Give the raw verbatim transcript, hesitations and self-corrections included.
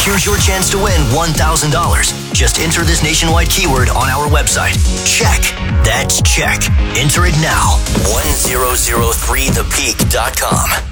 Here's your chance to win one thousand dollars. Just enter this nationwide keyword on our website. Check. That's check. Enter it now. one thousand three the peak dot com.